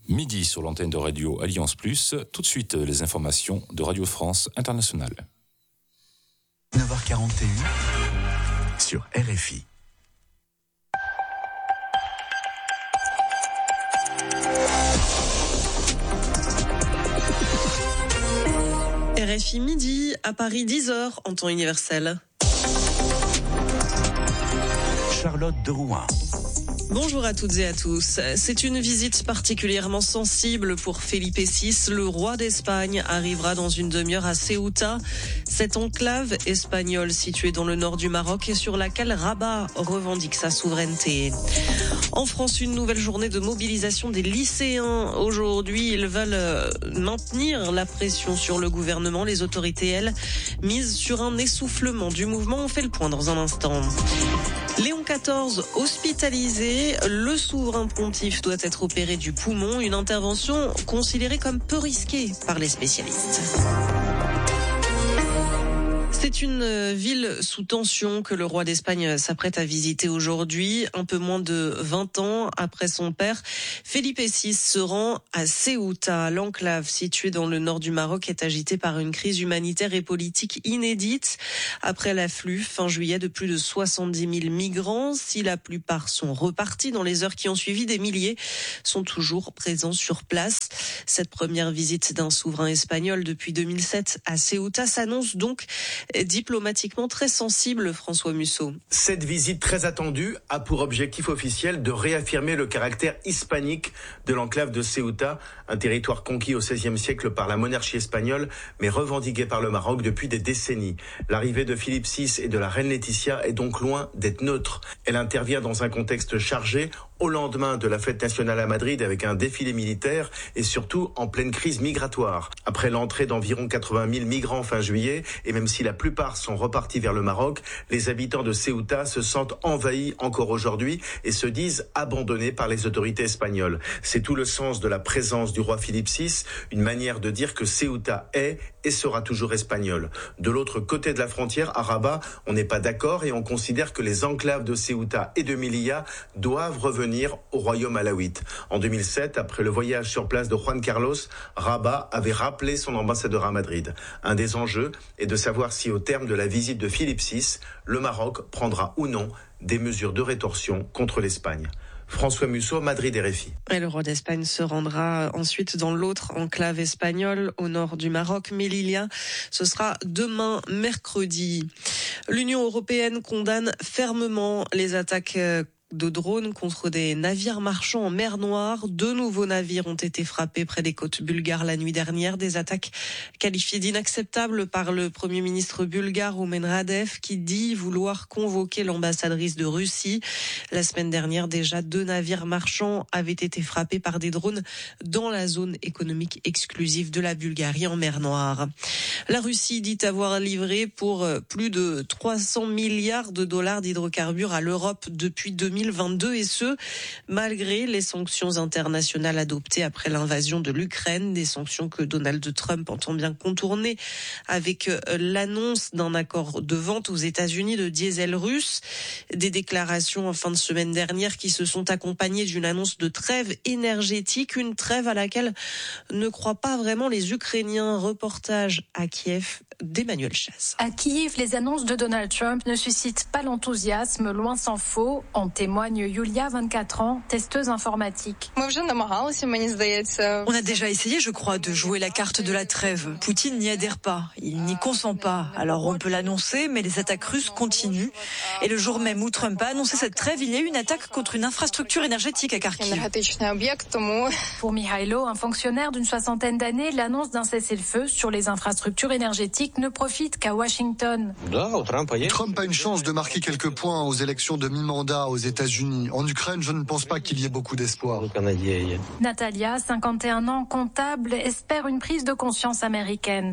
Midi sur l'antenne de Radio Alliance Plus. Tout de suite, les informations de Radio France Internationale. 9h41 sur RFI. RFI midi, à Paris 10h en temps universel. Charlotte de Rouen. Bonjour à toutes et à tous. C'est une visite particulièrement sensible pour Felipe VI. Le roi d'Espagne arrivera dans une demi-heure à Ceuta, cette enclave espagnole située dans le nord du Maroc et sur laquelle Rabat revendique sa souveraineté. En France, une nouvelle journée de mobilisation des lycéens. Aujourd'hui, ils veulent maintenir la pression sur le gouvernement. Les autorités, elles, misent sur un essoufflement du mouvement. On fait le point dans un instant. Léon XIV hospitalisé, le souverain pontife doit être opéré du poumon, une intervention considérée comme peu risquée par les spécialistes. C'est une ville sous tension que le roi d'Espagne s'apprête à visiter aujourd'hui. Un peu moins de 20 ans après son père, Felipe VI se rend à Ceuta. L'enclave située dans le nord du Maroc est agitée par une crise humanitaire et politique inédite. Après l'afflux fin juillet de plus de 70 000 migrants, si la plupart sont repartis dans les heures qui ont suivi, des milliers sont toujours présents sur place. Cette première visite d'un souverain espagnol depuis 2007 à Ceuta s'annonce donc diplomatiquement très sensible, François Musso. Cette visite très attendue a pour objectif officiel de réaffirmer le caractère hispanique de l'enclave de Ceuta, un territoire conquis au XVIe siècle par la monarchie espagnole, mais revendiqué par le Maroc depuis des décennies. L'arrivée de Philippe VI et de la reine Laetitia est donc loin d'être neutre. Elle intervient dans un contexte chargé, au lendemain de la fête nationale à Madrid avec un défilé militaire et surtout en pleine crise migratoire. Après l'entrée d'environ 80 000 migrants fin juillet, et même si la plupart sont repartis vers le Maroc, les habitants de Ceuta se sentent envahis encore aujourd'hui et se disent abandonnés par les autorités espagnoles. C'est tout le sens de la présence du roi Philippe VI, une manière de dire que Ceuta est et sera toujours espagnol. De l'autre côté de la frontière, à Rabat, on n'est pas d'accord et on considère que les enclaves de Ceuta et de Melilla doivent revenir au royaume alawite. En 2007, après le voyage sur place de Juan Carlos, Rabat avait rappelé son ambassadeur à Madrid. Un des enjeux est de savoir si au terme de la visite de Philippe VI, le Maroc prendra ou non des mesures de rétorsion contre l'Espagne. François Musso, Madrid RFI. Et le roi d'Espagne se rendra ensuite dans l'autre enclave espagnole au nord du Maroc, Melilla. Ce sera demain, mercredi. L'Union européenne condamne fermement les attaques de drones contre des navires marchands en mer Noire. 2 nouveaux navires ont été frappés près des côtes bulgares la nuit dernière. Des attaques qualifiées d'inacceptables par le Premier ministre bulgare Rumen Radev, qui dit vouloir convoquer l'ambassadrice de Russie. La semaine dernière, déjà 2 navires marchands avaient été frappés par des drones dans la zone économique exclusive de la Bulgarie en mer Noire. La Russie dit avoir livré pour plus de 300 milliards de dollars d'hydrocarbures à l'Europe depuis 2022 et ce, malgré les sanctions internationales adoptées après l'invasion de l'Ukraine, des sanctions que Donald Trump entend bien contourner avec l'annonce d'un accord de vente aux États-Unis de diesel russe. Des déclarations en fin de semaine dernière qui se sont accompagnées d'une annonce de trêve énergétique, une trêve à laquelle ne croient pas vraiment les Ukrainiens. Reportage à Kiev d'Emmanuel Chasse. À Kiev, les annonces de Donald Trump ne suscitent pas l'enthousiasme, loin s'en faut. En témoigne Yulia, 24 ans, testeuse informatique. On a déjà essayé, je crois, de jouer la carte de la trêve. Poutine n'y adhère pas, il n'y consent pas. Alors on peut l'annoncer, mais les attaques russes continuent. Et le jour même où Trump a annoncé cette trêve, il y a eu une attaque contre une infrastructure énergétique à Kharkiv. Pour Mihailo, un fonctionnaire d'une 60aine d'années, l'annonce d'un cessez-le-feu sur les infrastructures énergétiques ne profite qu'à Washington. Trump a une chance de marquer quelques points aux élections de mi-mandat aux États-Unis. En Ukraine, je ne pense pas qu'il y ait beaucoup d'espoir. Natalia, 51 ans, comptable, espère une prise de conscience américaine.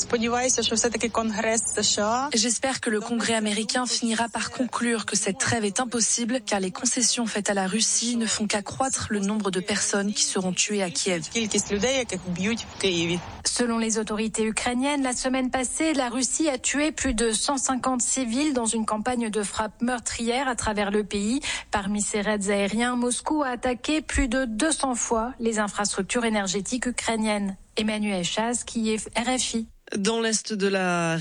J'espère que le Congrès américain finira par conclure que cette trêve est impossible car les concessions faites à la Russie ne font qu'accroître le nombre de personnes qui seront tuées à Kiev. Selon les autorités ukrainiennes, la semaine passée, la Russie a tué plus de 150 civils dans une campagne de frappe meurtrière à travers le pays. Parmi ces raids aériens, Moscou a attaqué plus de 200 fois les infrastructures énergétiques ukrainiennes. Emmanuel Chaz, Kiev, RFI. Dans l'est de la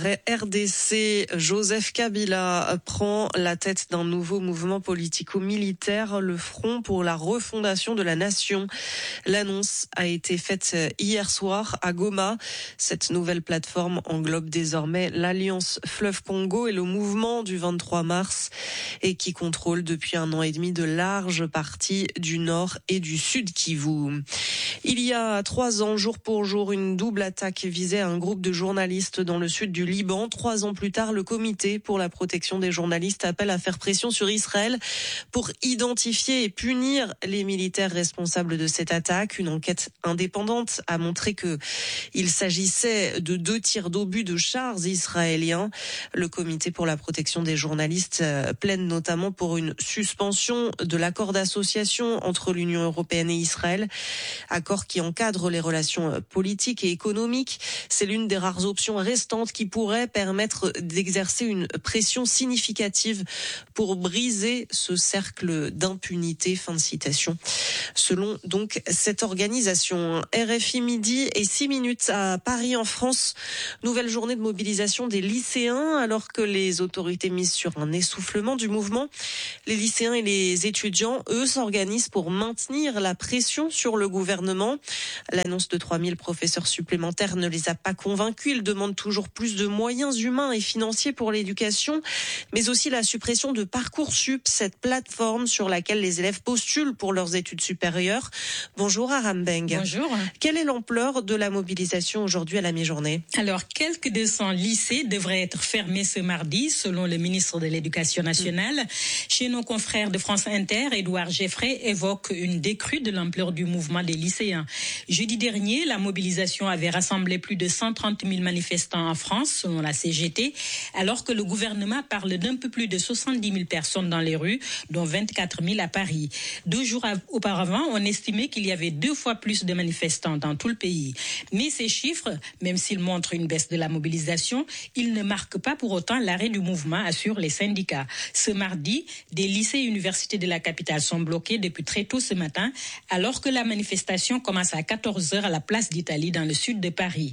RDC, Joseph Kabila prend la tête d'un nouveau mouvement politico-militaire, le Front pour la refondation de la nation. L'annonce a été faite hier soir à Goma. Cette nouvelle plateforme englobe désormais l'Alliance Fleuve Congo et le mouvement du 23 mars et qui contrôle depuis 1 an et demi de larges parties du nord et du sud Kivu. Il y a 3 ans, jour pour jour, une double attaque visait un groupe de journalistes dans le sud du Liban. 3 ans plus tard, le comité pour la protection des journalistes appelle à faire pression sur Israël pour identifier et punir les militaires responsables de cette attaque. Une enquête indépendante a montré que il s'agissait de 2 tirs d'obus de chars israéliens. Le comité pour la protection des journalistes plaide notamment pour une suspension de l'accord d'association entre l'Union européenne et Israël, accord qui encadre les relations politiques et économiques. C'est l'une des rares options restantes qui pourraient permettre d'exercer une pression significative pour briser ce cercle d'impunité. Fin de citation. Selon donc cette organisation. RFI midi et 6 minutes à Paris en France. Nouvelle journée de mobilisation des lycéens alors que les autorités misent sur un essoufflement du mouvement. Les lycéens et les étudiants, eux, s'organisent pour maintenir la pression sur le gouvernement. L'annonce de 3000 professeurs supplémentaires ne les a pas convaincus. Ils demandent toujours plus de moyens humains et financiers pour l'éducation, mais aussi la suppression de Parcoursup, cette plateforme sur laquelle les élèves postulent pour leurs études supérieures. Bonjour Aram Beng. Bonjour. Quelle est l'ampleur de la mobilisation aujourd'hui à la mi-journée ? Alors, quelques 200 lycées devraient être fermés ce mardi, selon le ministre de l'Éducation nationale. Chez nos confrères de France Inter, Édouard Geffray évoque une décrue de l'ampleur du mouvement des lycéens. Jeudi dernier, la mobilisation avait rassemblé plus de 130 000 manifestants en France, selon la CGT, alors que le gouvernement parle d'un peu plus de 70 000 personnes dans les rues, dont 24 000 à Paris. 2 jours auparavant, on estimait qu'il y avait 2 fois plus de manifestants dans tout le pays. Mais ces chiffres, même s'ils montrent une baisse de la mobilisation, ils ne marquent pas pour autant l'arrêt du mouvement, assurent les syndicats. Ce mardi, des lycées et universités de la capitale sont bloqués depuis très tôt ce matin, alors que la manifestation commence à 14h à la place d'Italie dans le sud de Paris.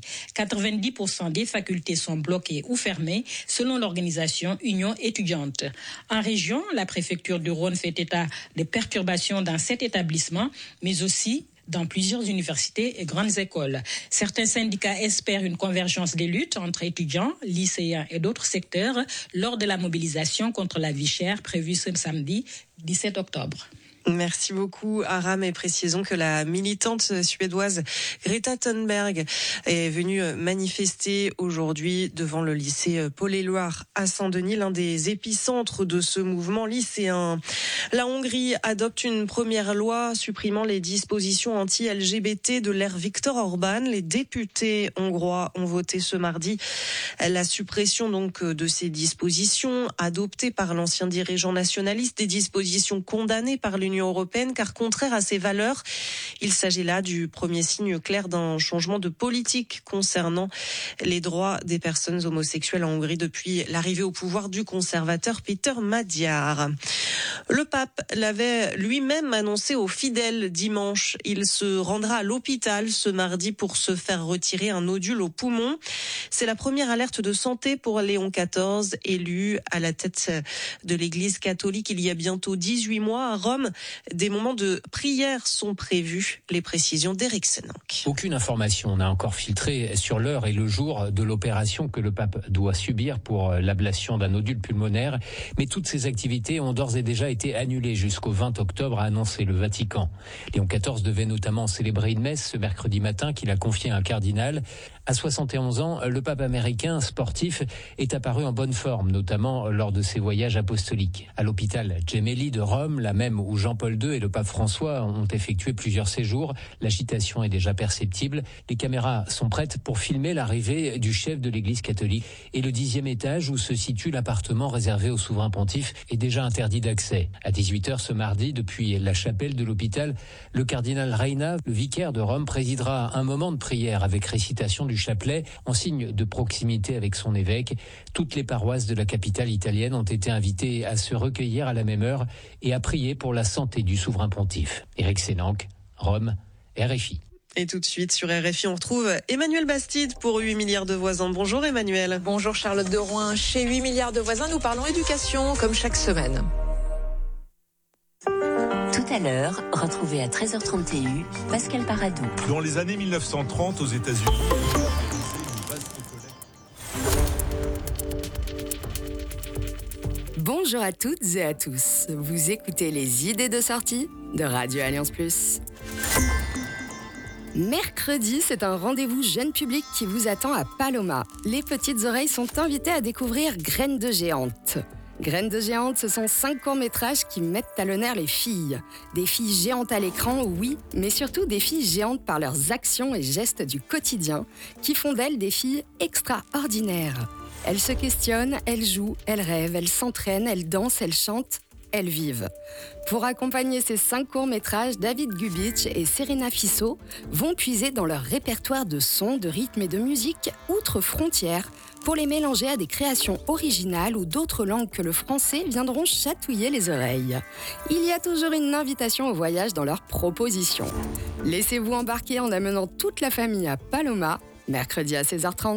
90% des facultés sont bloquées ou fermées, selon l'organisation Union étudiante. En région, la préfecture du Rhône fait état de perturbations dans 7 établissements, mais aussi dans plusieurs universités et grandes écoles. Certains syndicats espèrent une convergence des luttes entre étudiants, lycéens et d'autres secteurs lors de la mobilisation contre la vie chère prévue ce samedi 17 octobre. Merci beaucoup Aram et précisons que la militante suédoise Greta Thunberg est venue manifester aujourd'hui devant le lycée Paul-Éluard à Saint-Denis, l'un des épicentres de ce mouvement lycéen. La Hongrie adopte une première loi supprimant les dispositions anti-LGBT de l'ère Viktor Orban. Les députés hongrois ont voté ce mardi la suppression donc de ces dispositions adoptées par l'ancien dirigeant nationaliste, des dispositions condamnées par l'Union européenne car contraire à ses valeurs. Il s'agit là du premier signe clair d'un changement de politique concernant les droits des personnes homosexuelles en Hongrie depuis l'arrivée au pouvoir du conservateur Péter Magyar. Le pape l'avait lui-même annoncé aux fidèles dimanche. Il se rendra à l'hôpital ce mardi pour se faire retirer un nodule au poumon. C'est la première alerte de santé pour Léon XIV, élu à la tête de l'Église catholique il y a bientôt 18 mois à Rome. Des moments de prière sont prévus. Les précisions d'Éric Sénanque. Aucune information n'a encore filtré sur l'heure et le jour de l'opération que le pape doit subir pour l'ablation d'un nodule pulmonaire. Mais toutes ces activités ont d'ores et déjà été annulées jusqu'au 20 octobre, a annoncé le Vatican. Léon XIV devait notamment célébrer une messe ce mercredi matin qu'il a confiée à un cardinal. À 71 ans, le pape américain sportif est apparu en bonne forme, notamment lors de ses voyages apostoliques. À l'hôpital Gemelli de Rome, la même où Jean Jean-Paul II et le pape François ont effectué plusieurs séjours. L'agitation est déjà perceptible. Les caméras sont prêtes pour filmer l'arrivée du chef de l'Église catholique. Et le 10e étage où se situe l'appartement réservé au souverain pontife est déjà interdit d'accès. À 18h ce mardi, depuis la chapelle de l'hôpital, le cardinal Reina, le vicaire de Rome, présidera un moment de prière avec récitation du chapelet en signe de proximité avec son évêque. Toutes les paroisses de la capitale italienne ont été invitées à se recueillir à la même heure et à prier pour la santé du souverain pontife. Éric Sénanque, Rome, RFI. Et tout de suite sur RFI, on retrouve Emmanuel Bastide pour 8 milliards de voisins. Bonjour Emmanuel. Bonjour Charlotte de Rouen. Chez 8 milliards de voisins, nous parlons éducation comme chaque semaine. Tout à l'heure, retrouvez à 13h30 TU Pascal Paradou. Dans les années 1930 aux États-Unis. Bonjour à toutes et à tous. Vous écoutez les idées de sortie de Radio Alliance Plus. Mercredi, c'est un rendez-vous jeune public qui vous attend à Paloma. Les petites oreilles sont invitées à découvrir Graines de géantes. Graines de géantes, ce sont 5 courts-métrages qui mettent à l'honneur les filles. Des filles géantes à l'écran, oui, mais surtout des filles géantes par leurs actions et gestes du quotidien, qui font d'elles des filles extraordinaires. Elles se questionnent, elles jouent, elles rêvent, elles s'entraînent, elles dansent, elles chantent, elles vivent. Pour accompagner ces 5 courts-métrages, David Gubitsch et Serena Fissot vont puiser dans leur répertoire de sons, de rythmes et de musique outre-frontières pour les mélanger à des créations originales où d'autres langues que le français viendront chatouiller les oreilles. Il y a toujours une invitation au voyage dans leurs propositions. Laissez-vous embarquer en amenant toute la famille à Paloma, mercredi à 16h30.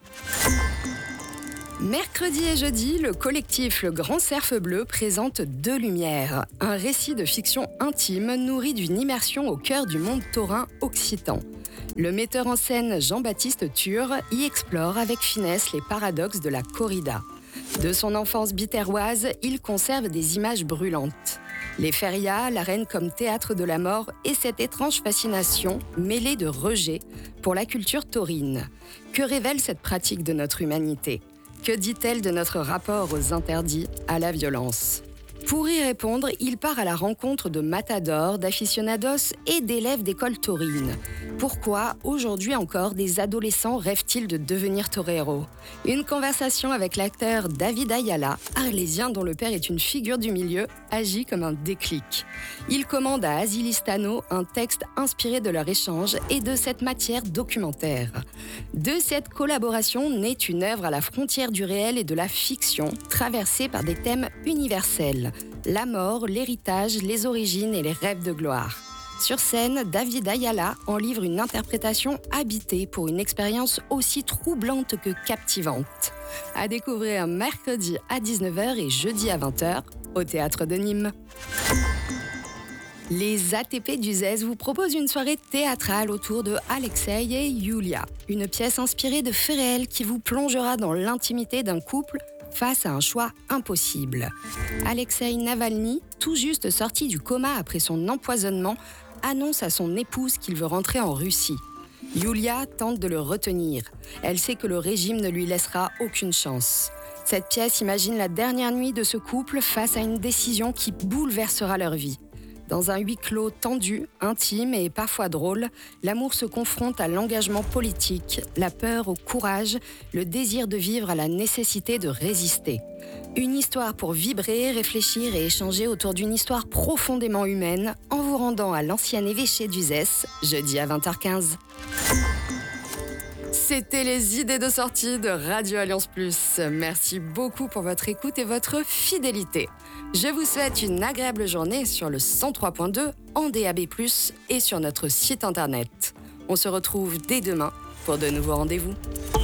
Mercredi et jeudi, le collectif Le Grand Cerf Bleu présente Deux Lumières, un récit de fiction intime nourri d'une immersion au cœur du monde taurin occitan. Le metteur en scène Jean-Baptiste Thur y explore avec finesse les paradoxes de la corrida. De son enfance biterroise, il conserve des images brûlantes. Les férias, l'arène comme théâtre de la mort et cette étrange fascination mêlée de rejet pour la culture taurine. Que révèle cette pratique de notre humanité ? Que dit-elle de notre rapport aux interdits, à la violence ? Pour y répondre, il part à la rencontre de matadors, d'aficionados et d'élèves d'école taurine. Pourquoi, aujourd'hui encore, des adolescents rêvent-ils de devenir toreros ? Une conversation avec l'acteur David Ayala, arlésien dont le père est une figure du milieu, agit comme un déclic. Il commande à Asilistano un texte inspiré de leur échange et de cette matière documentaire. De cette collaboration naît une œuvre à la frontière du réel et de la fiction, traversée par des thèmes universels. La mort, l'héritage, les origines et les rêves de gloire. Sur scène, David Ayala en livre une interprétation habitée pour une expérience aussi troublante que captivante. À découvrir mercredi à 19h et jeudi à 20h au Théâtre de Nîmes. Les ATP du ZES vous proposent une soirée théâtrale autour de Alexei et Yulia, une pièce inspirée de faits réels qui vous plongera dans l'intimité d'un couple face à un choix impossible. Alexei Navalny, tout juste sorti du coma après son empoisonnement, annonce à son épouse qu'il veut rentrer en Russie. Yulia tente de le retenir. Elle sait que le régime ne lui laissera aucune chance. Cette pièce imagine la dernière nuit de ce couple face à une décision qui bouleversera leur vie. Dans un huis clos tendu, intime et parfois drôle, l'amour se confronte à l'engagement politique, la peur au courage, le désir de vivre à la nécessité de résister. Une histoire pour vibrer, réfléchir et échanger autour d'une histoire profondément humaine en vous rendant à l'ancien évêché d'Uzès, jeudi à 20h15. C'était les idées de sortie de Radio Alliance Plus. Merci beaucoup pour votre écoute et votre fidélité. Je vous souhaite une agréable journée sur le 103.2 en DAB+, et sur notre site internet. On se retrouve dès demain pour de nouveaux rendez-vous.